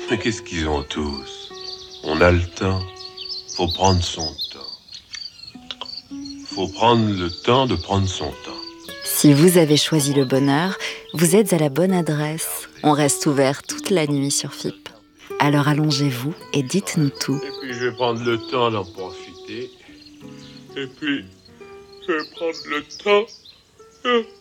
Mais qu'est-ce qu'ils ont tous? On a le temps. Faut prendre son temps. Faut prendre le temps de prendre son temps. Si vous avez choisi le bonheur, vous êtes à la bonne adresse. On reste ouvert toute la nuit sur FIP. Alors allongez-vous et dites-nous tout. Et puis je vais prendre le temps d'en profiter. Et puis je vais prendre le temps